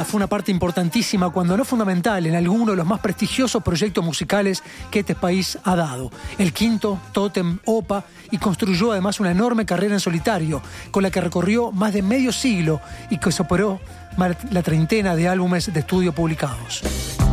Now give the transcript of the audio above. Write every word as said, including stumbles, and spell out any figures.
fue una parte importantísima, cuando no fundamental, en alguno de los más prestigiosos proyectos musicales que este país ha dado. El quinto, Tótem Opa, y construyó además una enorme carrera en solitario, con la que recorrió más de medio siglo y que superó la treintena de álbumes de estudio publicados.